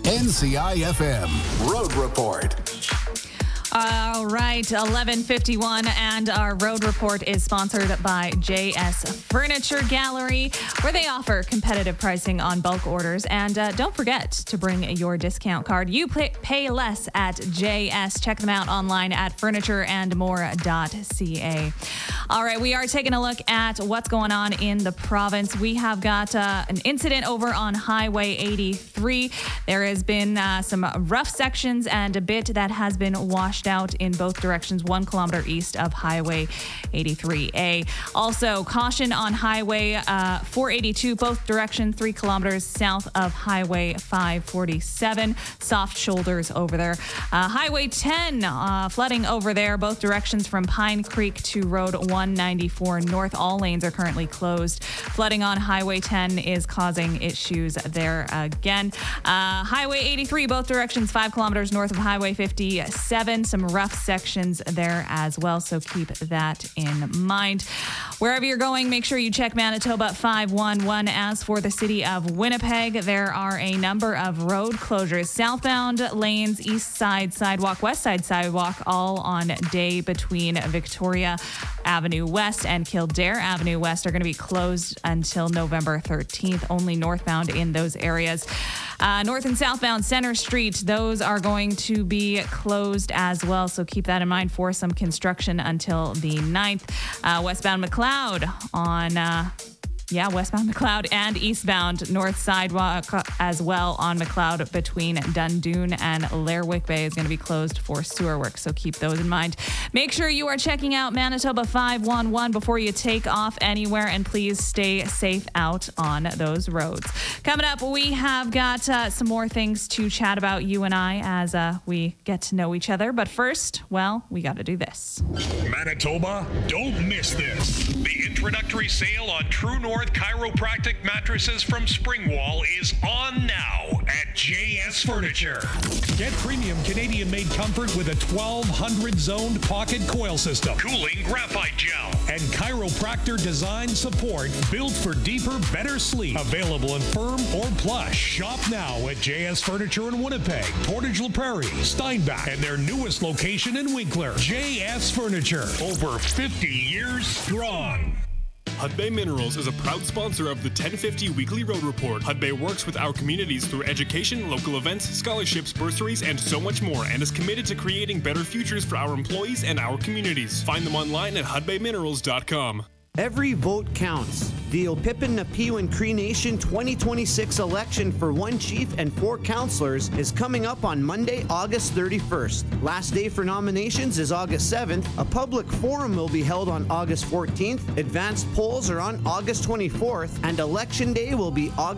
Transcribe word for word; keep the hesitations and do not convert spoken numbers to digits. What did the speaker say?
N C I F M Road Report. All right, eleven fifty-one, and our road report is sponsored by J S Furniture Gallery, where they offer competitive pricing on bulk orders. And uh, don't forget to bring your discount card. You pay, pay less at J S. Check them out online at furniture and more dot c a. All right, we are taking a look at what's going on in the province. We have got uh, an incident over on Highway eighty-three. There has been uh, some rough sections and a bit that has been washed out in both directions, one kilometer east of Highway eighty-three A. Also, caution on Highway uh, four eighty-two, both directions, three kilometers south of Highway five forty-seven. Soft shoulders over there. Uh, Highway ten, uh, flooding over there, both directions from Pine Creek to Road one ninety-four North. All lanes are currently closed. Flooding on Highway ten is causing issues there again. Uh, Highway eighty-three, both directions, five kilometers north of Highway fifty-seven. Some rough sections there as well, so keep that in mind. Wherever you're going, make sure you check Manitoba five one one. As for the city of Winnipeg, there are a number of road closures. Southbound lanes, east side sidewalk, west side sidewalk, all on day between Victoria Avenue West and Kildare Avenue West are going to be closed until November thirteenth. Only northbound in those areas. Uh, north and southbound Center Street, those are going to be closed as well, so keep that in mind for some construction until the ninth. Uh, westbound McLeod on... Uh, Yeah, westbound McLeod and eastbound north sidewalk as well on McLeod between Dundoon and Lerwick Bay is going to be closed for sewer work, so keep those in mind. Make sure you are checking out Manitoba five one one before you take off anywhere, and please stay safe out on those roads. Coming up, we have got uh, some more things to chat about, you and I, as uh, we get to know each other. But first, well, we got to do this. Manitoba, don't miss this. The introductory sale on True North Chiropractic mattresses from Springwall is on now at J S Furniture. Get premium Canadian-made comfort with a twelve hundred zoned pocket coil system, cooling graphite gel, and chiropractor design support built for deeper, better sleep. Available in firm or plush. Shop now at J S Furniture in Winnipeg, Portage La Prairie, Steinbach, and their newest location in Winkler. J S Furniture, over fifty years strong. Hudbay Minerals is a proud sponsor of the ten fifty Weekly Road Report. Hudbay works with our communities through education, local events, scholarships, bursaries, and so much more, and is committed to creating better futures for our employees and our communities. Find them online at hudbay minerals dot com. Every vote counts. The Opipin Napiwin Cree Nation twenty twenty-six election for one chief and four councillors is coming up on Monday, August thirty-first. Last day for nominations is August seventh. A public forum will be held on August fourteenth. Advanced polls are on August twenty-fourth, and election day will be August